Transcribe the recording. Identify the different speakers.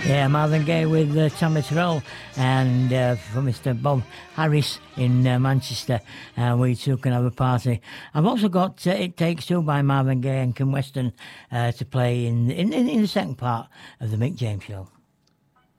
Speaker 1: Yeah, Marvin Gaye with Tammy Terrell and for Mr. Bob Harris in Manchester. We too can have a party. I've also got It Takes Two by Marvin Gaye and Kim Weston to play in the second part of the Mick James Show.